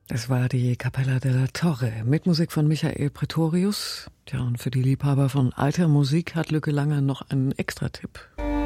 Es war die Cappella della Torre mit Musik von Michael Pretorius. Tja, und für die Liebhaber von alter Musik hat Lücke Langer noch einen Extra-Tipp.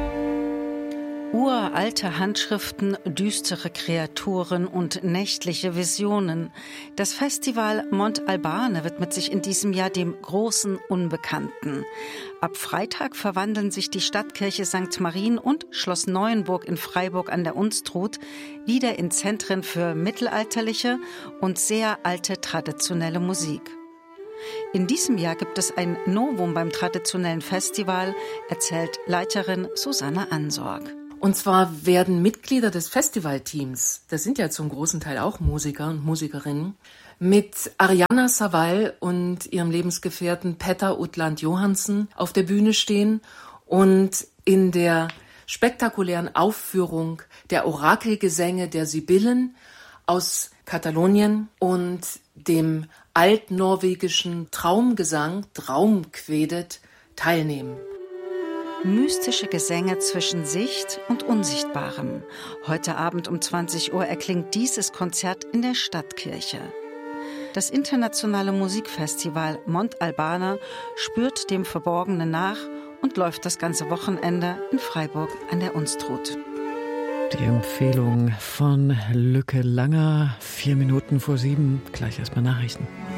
Uralte Handschriften, düstere Kreaturen und nächtliche Visionen. Das Festival Montalbane widmet sich in diesem Jahr dem großen Unbekannten. Ab Freitag verwandeln sich die Stadtkirche St. Marien und Schloss Neuenburg in Freiburg an der Unstrut wieder in Zentren für mittelalterliche und sehr alte traditionelle Musik. In diesem Jahr gibt es ein Novum beim traditionellen Festival, erzählt Leiterin Susanne Ansorg. Und zwar werden Mitglieder des Festivalteams, das sind ja zum großen Teil auch Musiker und Musikerinnen, mit Arianna Savall und ihrem Lebensgefährten Petter Utland Johansen auf der Bühne stehen und in der spektakulären Aufführung der Orakelgesänge der Sibyllen aus Katalonien und dem altnorwegischen Traumgesang Traumkvedet teilnehmen. Mystische Gesänge zwischen Sicht und Unsichtbarem. Heute Abend um 20 Uhr erklingt dieses Konzert in der Stadtkirche. Das internationale Musikfestival Montalbane spürt dem Verborgenen nach und läuft das ganze Wochenende in Freiburg an der Unstrut. Die Empfehlung von Lücke Langer, 7:04, gleich erstmal Nachrichten.